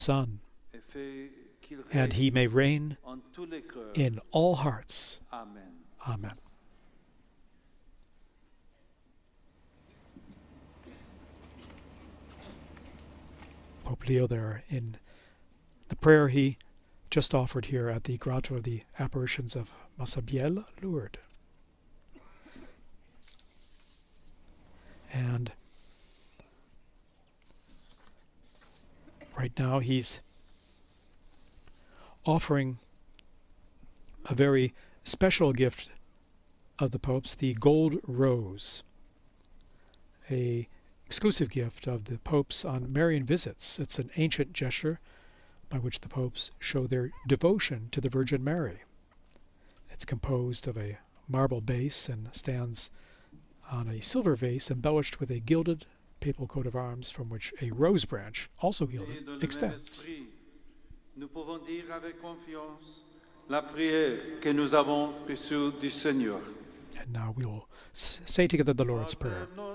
Son, and he may reign in all hearts. Amen. Pope Leo there in the prayer he just offered here at the Grotto of the Apparitions of Massabielle, Lourdes. And right now he's offering a very special gift of the Popes, the Gold Rose, a exclusive gift of the Popes on Marian visits. It's an ancient gesture by which the Popes show their devotion to the Virgin Mary. It's composed of a marble base and stands on a silver vase embellished with a gilded papal coat of arms from which a rose branch, also gilded, extends. Nous pouvons dire avec confiance la prière que nous avons reçue du Seigneur. And now we will say together the Lord's Prayer.